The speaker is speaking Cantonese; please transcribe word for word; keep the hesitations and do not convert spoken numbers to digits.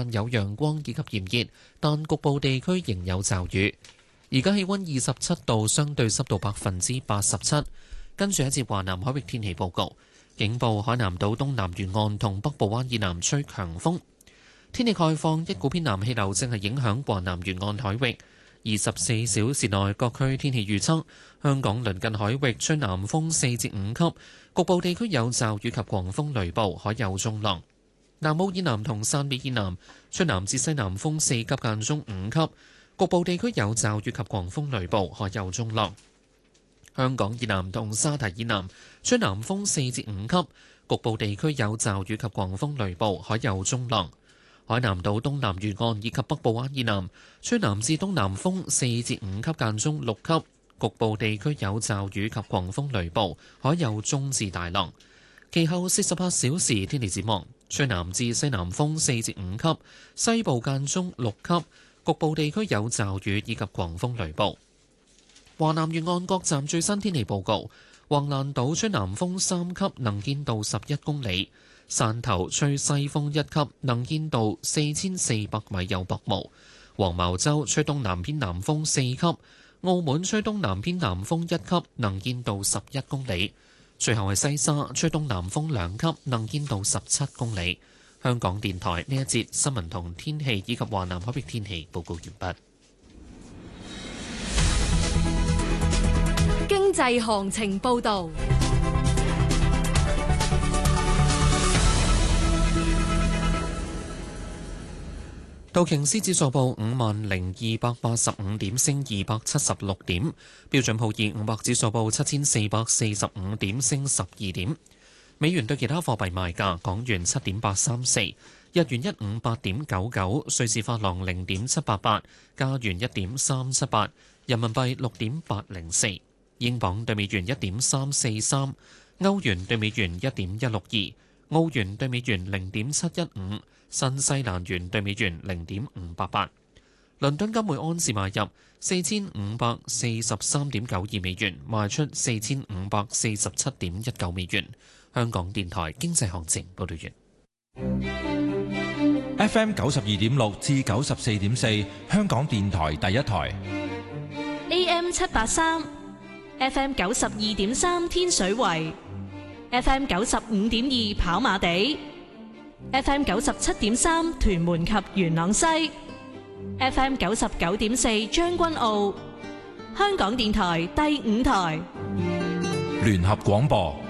暫有陽光以及炎熱，但局部地區仍有驟雨。而家氣溫二十七度，相對濕度百分之八十七。跟住一節華南海域天氣報告，警報海南島東南沿岸同北部灣以南吹強風。天氣概況，一股偏南氣流正係影響華南沿岸海域。二十四小時內各區天氣預測：香港鄰近海域吹南風四至五級，局部地區有驟雨及狂風雷暴，海有中浪。南澳以南同汕尾以南吹南至西南風四級間中五級，局部地區有驟雨及狂風雷暴，海有中浪。香港以南同沙堤以南吹南風四至五級，局部地區有驟雨及狂風雷暴，海有中浪。海南島東南沿岸以及北部灣以南吹南至東南風四至五級間中六級，局部地區有驟雨及狂風雷暴，海有中至大浪。其後四十八小時天氣展望，吹南至西南風四至五級，西部間中六級，局部地區有驟雨以及狂風雷暴。華南沿岸各站最新天氣報告：橫瀾島吹南風三級，能見度十一公里；汕頭吹西風一級，能見度四千四百米有薄霧；黃茅洲吹東南偏南風四級；澳門吹東南偏南風一級，能見度十一公里；最後係西沙吹東南風兩級，能見度十七公里。香港電台呢一節新聞同天氣以及華南海域天氣報告完畢。 經濟行情報導。 道瓊斯指數報五萬零二百八十五點，升二百七十六點。標準普爾五百指數報七千四百四十五點，升十二點。美元對其他貨幣賣價：港元七點八三四，日元一五八點九九，瑞士法郎零點七八八，加元一點三七八，人民幣六點八零四，英鎊對美元一點三四三，歐元對美元一點一六二，澳元對美元零點七一五，新西蘭元對美元零點五八八。倫敦金每安士買入四千五百四十三點九二美元，賣出四千五百四十七點一九美元。香港電台經濟行情報道完。 F M 九十二點六至九十四點四，香港電台第一台。 A M 七八三，F M 九十二點三天水圍，F M 九十五點二跑馬地，F M 九十七點三屯門及元朗西，F M 九十九點四將軍澳。香港電台第五台聯合廣播。